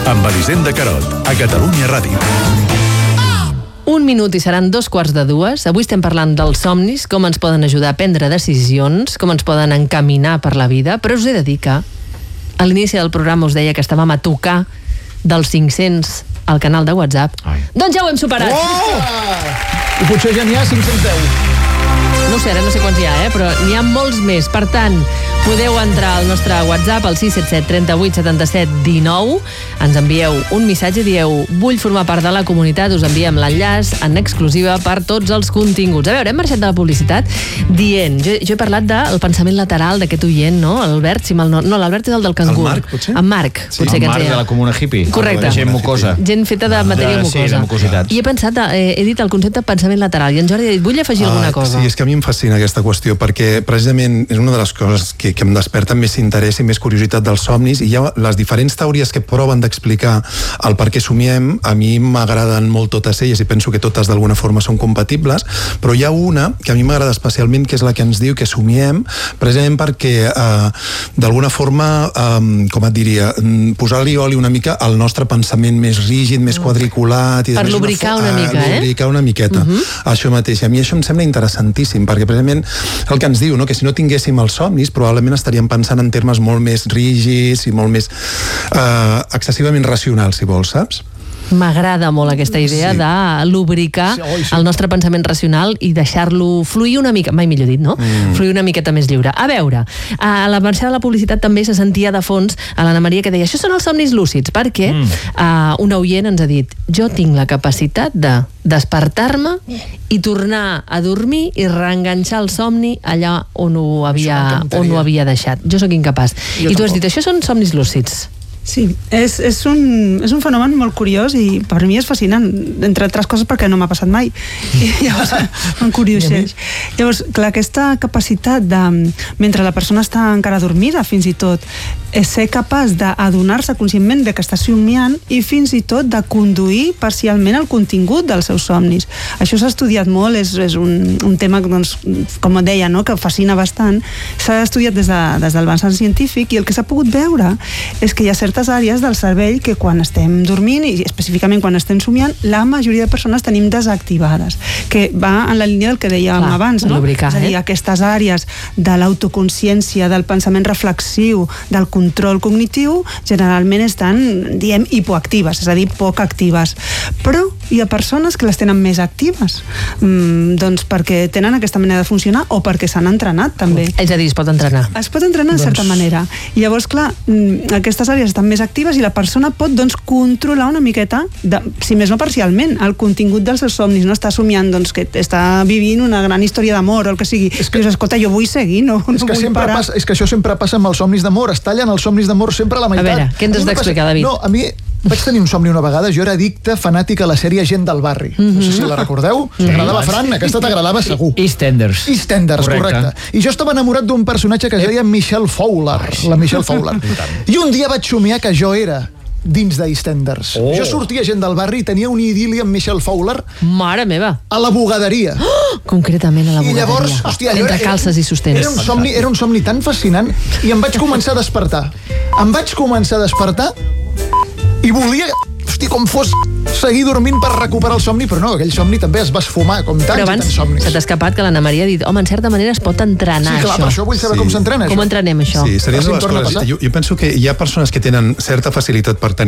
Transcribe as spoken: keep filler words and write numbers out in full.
amb Elisenda Carot, a Catalunya Ràdio. Un minut i seran dos quarts de dues. Avui estem parlant dels somnis, com ens poden ajudar a prendre decisions, com ens poden encaminar per la vida, però us he de dir que a l'inici del programa us deia que estàvem a tocar dels cinc-cents al canal de WhatsApp. Ai. Doncs ja ho hem superat. Oh! I potser ja n'hi ha cinc-cents deu. No sé, ara no sé quants hi ha, eh? Però n'hi ha molts més. Per tant, podeu entrar al nostre WhatsApp al sis set set, trenta-vuit, setanta-set, dinou. Ens envieu un missatge, dieu vull formar part de la comunitat, us enviem l'enllaç en exclusiva per tots els continguts. A veure, hem marxat de la publicitat dient, jo, jo he parlat del pensament lateral d'aquest oient, no? L'Albert, si mal no... No, l'Albert és el del cangur. El Marc, potser? En Marc, Sí, potser el que ens Marc deia. de la comuna hippie. Correcte. Gent mucosa. Gent feta de matèria De- mucosa. sí, de mucositats. I he pensat, eh, he dit el concepte pensament lateral, i en Jordi ha dit, vull afegir alguna cosa. Sí, és que a mi em fascina aquesta qüestió, perquè precisament és una de les coses que, que em desperten més interès i més curiositat dels somnis, i hi ha les diferents teories que proven d'explicar el per què somiem. A mi m'agraden molt totes elles i penso que totes d'alguna forma són compatibles, però hi ha una que a mi m'agrada especialment, que és la que ens diu que somiem precisament perquè eh, d'alguna forma, eh, com et diria, posar-li oli una mica al nostre pensament més rígid, més quadriculat, i Per després lubricar una, una mica, eh? lubricar una miqueta. Uh-huh. Això mateix. A mi això em sembla interessantíssim, perquè precisament el que ens diu, no? Que si no tinguéssim els somnis, probablement estaríem pensant en termes molt més rígids i molt més eh, excessivament racionals, si vols, saps? M'agrada molt aquesta idea Sí. de lubricar Sí, oi, sí. el nostre pensament racional i deixar-lo fluir una mica, mai millor dit, no? Mm. Fluir una miqueta més lliure. A veure, a la marxa de la publicitat també se sentia de fons a l'Anna Maria que deia, això són els somnis lúcids, perquè mm. uh, un oient ens ha dit, jo tinc la capacitat de despertar-me i tornar a dormir i reenganxar el somni allà on ho havia, on ho havia deixat. Jo sóc incapaç. Jo I tu has tampoc. dit, això són somnis lúcids. Sí, és, és, un, és un fenomen molt curiós i per mi és fascinant, entre altres coses perquè no m'ha passat mai i llavors m'encurioseix. Llavors, clar, aquesta capacitat de, mentre la persona està encara dormida fins i tot, és ser capaç d'adonar-se conscientment de que està somiant i fins i tot de conduir parcialment el contingut dels seus somnis. Això s'ha estudiat molt, és, és un, un tema, doncs, com et deia, no? Que fascina bastant. S'ha estudiat des, de, des del vessant científic i el que s'ha pogut veure és que hi ha certes àrees del cervell que quan estem dormint i específicament quan estem somiant, la majoria de persones tenim desactivades, que va en la línia del que dèiem Clar, abans, no? lubricar, És a dir, eh? aquestes àrees de l'autoconsciència, del pensament reflexiu, del control cognitiu, generalment estan, diem, hipoactives, és a dir, poc actives. Però hi ha persones que les tenen més actives, mm, doncs perquè tenen aquesta manera de funcionar o perquè s'han entrenat també. És a dir, es pot entrenar. Es pot entrenar en Doncs- certa manera. I llavors, clar, mm, aquestes àrees estan més actives i la persona pot, doncs, controlar una miqueta, de, si més no parcialment, el contingut dels seus somnis. No està somiant, doncs, que està vivint una gran història d'amor o el que sigui. És que, dius, escolta, jo vull seguir, no, És no que, vull sempre parar. passa, és que això sempre passa amb els somnis d'amor, es tallen els somnis d'amor sempre a la meitat. veure, què ens A mi has em d'explicar, passa- David? No, a mi vaig tenir un somni una vegada, jo era addicte, fanàtic a la sèrie Gent del barri. No sé si la recordeu. T'agradava, Fran? Aquesta t'agradava segur. EastEnders. EastEnders, correcte. correcte. I jo estava enamorat d'un personatge que es deia Michelle Fowler, la Michelle Fowler. I un dia vaig somiar que jo era dins d'EastEnders. Oh. Jo sortia Gent del barri i tenia un idili amb Michelle Fowler Mare meva. a la bugaderia. Concretament a la I bugaderia. llavors, hòstia, allò Entre era- calces i sostens. Era un, somni, era un somni tan fascinant i em vaig començar a despertar. Em vaig començar a despertar i volia, hosti, com fos seguir dormint per recuperar el somni, però no, aquell somni també es va esfumar, com tants Però i abans tants somnis. se t'ha escapat que l'Anna Maria ha dit, home, en certa manera es pot entrenar, Sí, clar, això. per això vull saber Sí. com s'entrena, Com això. entrenem això? Sí, seria Però si una em de les torna a coses. passar. Jo, jo penso que hi ha persones que tenen certa facilitat per tenir